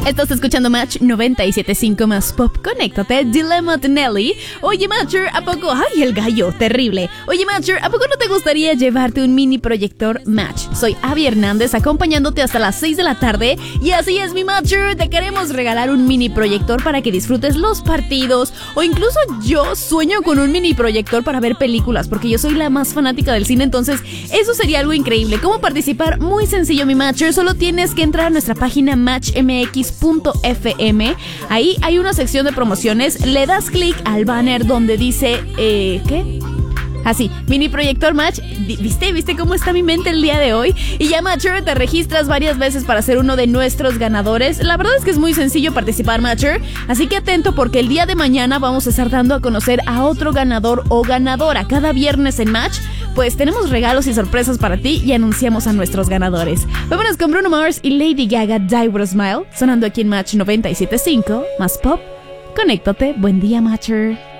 Estás escuchando Match 97.5 más Pop. Conéctate, Dilemma de Nelly. Oye, Matcher, ¿a poco? ¡Ay, el gallo! Terrible. Oye, Matcher, ¿a poco no te gustaría llevarte un mini proyector Match? Soy Abby Hernández, acompañándote hasta las 6 de la tarde. Y así es, mi Matcher. Te queremos regalar un mini proyector para que disfrutes los partidos. O incluso yo sueño con un mini proyector para ver películas, porque yo soy la más fanática del cine. Entonces, eso sería algo increíble. ¿Cómo participar? Muy sencillo, mi Matcher. Solo tienes que entrar a nuestra página matchmx.fm. Ahí hay una sección de promociones. Le das clic al banner donde dice ¿qué? Así, mini proyector Match. ¿Viste cómo está mi mente el día de hoy? Y ya, Matcher, te registras varias veces para ser uno de nuestros ganadores. La verdad es que es muy sencillo participar, Matcher. Así que atento, porque el día de mañana vamos a estar dando a conocer a otro ganador o ganadora. Cada viernes en Match, pues tenemos regalos y sorpresas para ti y anunciamos a nuestros ganadores. Vámonos con Bruno Mars y Lady Gaga, Die With A Smile, sonando aquí en Match 97.5 más Pop. Conéctate. Buen día, Matcher.